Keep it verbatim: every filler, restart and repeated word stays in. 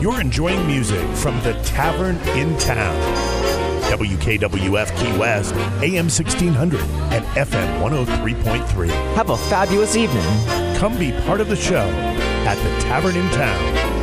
You're enjoying music from the Tavern in Town. W K W F Key West, A M sixteen hundred and F M one oh three point three. Have a fabulous evening. Come be part of the show at the Tavern in Town.